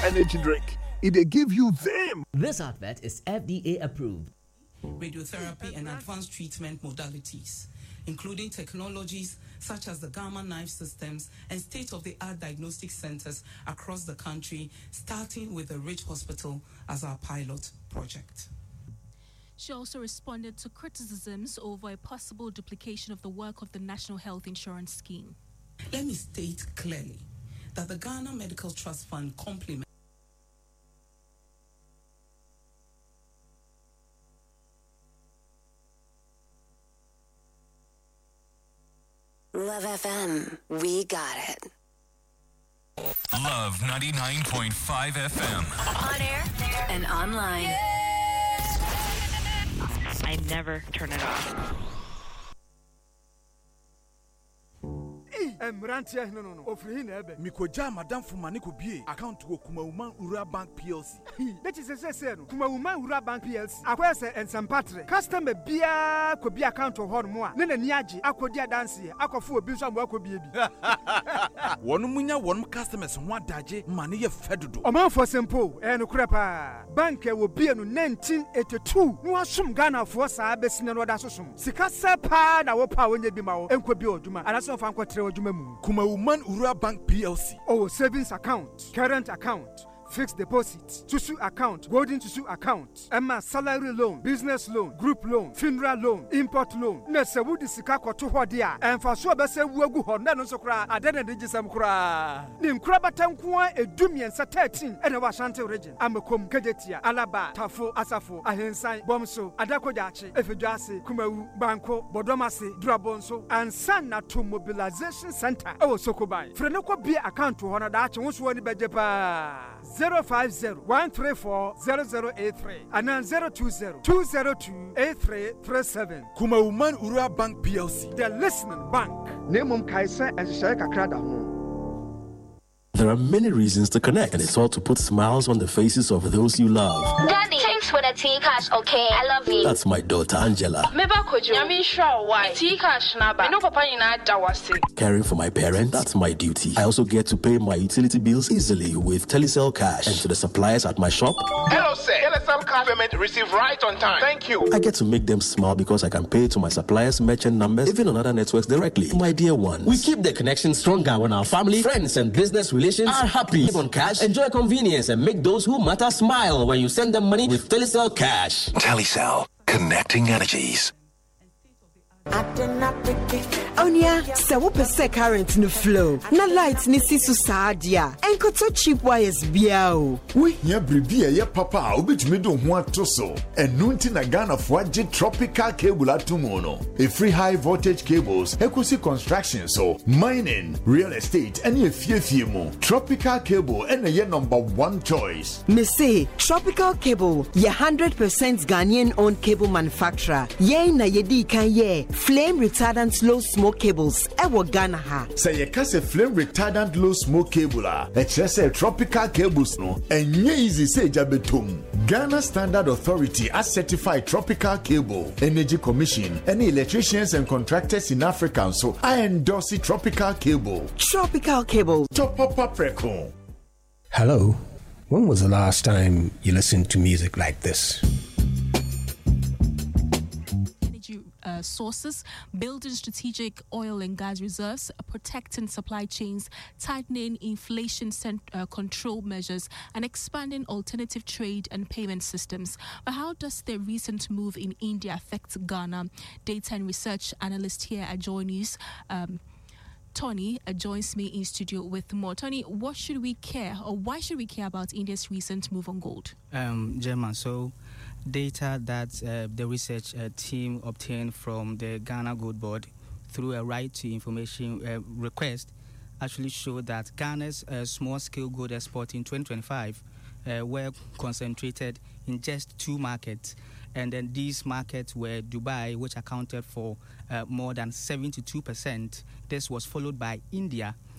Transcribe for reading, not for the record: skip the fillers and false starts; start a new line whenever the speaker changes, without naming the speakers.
energy drink. It give you them.
This advert is FDA approved.
Radiotherapy and advanced treatment modalities, including technologies such as the Gamma Knife systems and state-of-the-art diagnostic centers across the country, starting with the Ridge Hospital as our pilot project.
She also responded to criticisms over a possible duplication of the work of the National Health Insurance Scheme.
Let me state clearly that the Ghana Medical Trust Fund complements
Love FM, we got it.
Love 99.5 FM.
On air and online.
I never turn it off.
Mrantia no ofri na ebe
mikoja madam fuma ko bie account wo Kumawuma Ura Bank PLC.
That is say no Kumawuma Ura Bank PLC akwa se ensempatre customer bia ko bi account ho no a ne na ni age akodi adanse akofo obi nso amwa ko bie bi
Wonu munya wonu customers ho adaje mane ye fedodo
omanfo simple no kura pa bank e wo bie no 1982 no asom Ghana fo saa besine no da sosom sika sepa na wo pa wonye bi ma wo enko bi oduma anaso fa nkotre oduma mu
Kumawuma Ura Bank PLC.
Oh, savings account, current account, fixed deposit, Tusu account, golden Tusu account, Emma salary loan, business loan, group loan, funeral loan, import loan. Na se wudi sika koto hodia. Emfa so be se wuagu ho na no so kra adene de gisam kra. Ni nkra batanko a edumiensa 13 ene wa Ashanti region. Amekom, Kejetia, Alaba, Tafo, Asafo, Ahensan, Bomso, Adakojache, Efeduase, Kumawu, Banko, Bodomase, Drabonso, and Sanato Mobilization Center. Oh, Sokobai. Frenoko bi account ho na da che wo so ni bejepa. 050-134-0083 and then 020-202-8337.
Kumawuma Ura Bank PLC.
The listening bank. Nemum Kaisa and Shaka Krada.
There are many reasons to connect, and it's all to put smiles on the faces of those you love.
Daddy, thanks for the tea cash, okay? I love you.
That's my daughter Angela. Caring for my parents, that's my duty. I also get to pay my utility bills easily with Telecel Cash, and to the suppliers at my shop.
Hello, sir. Telecel Cash payment received right on time. Thank you.
I get to make them smile because I can pay to my suppliers' merchant numbers, even on other networks directly. My dear ones, we keep the connection stronger when our family, friends, and business relations are happy. Live on cash, enjoy convenience, and make those who matter smile when you send them money with Telecel Cash.
Telecel, connecting energies.
Onya, se wo pese current no flow. Na lights ni sisu saadia. Enko to cheap wires bia o.
We here bribi ye papa obetumi do ho atoso. Enu nti na Ghana fo age tropical cable atomo no. A free high voltage cables, ekosi construction so, mining, real estate, any efie mu. Tropical cable and ye number one choice.
Me say Tropical Cable, ye 100% Ghanaian owned cable manufacturer. Ye na yedi kan ye flame retardant low smoke cables ewo Ghana ha.
Say ye kase flame retardant low smoke cable a say tropical cables no enye easy say jabetum. Ghana Standard Authority as certified tropical cable. Energy Commission, any electricians and contractors in Africa so I endorse tropical cable.
Tropical Cable.
Top up preco.
Hello. When was the last time you listened to music like this?
Sources, building strategic oil and gas reserves, protecting supply chains, tightening inflation control measures, and expanding alternative trade and payment systems. But how does the recent move in India affect Ghana? Data and research analyst here at Joy News, Tony, joins me in studio with more. Tony, what should we care, or why should we care about India's recent move on gold?
Gemma, so data that the research team obtained from the Ghana Gold Board through a right to information request actually showed that Ghana's small-scale gold export in 2025 were concentrated in just two markets. And then these markets were Dubai, which accounted for more than 72%. This was followed by India,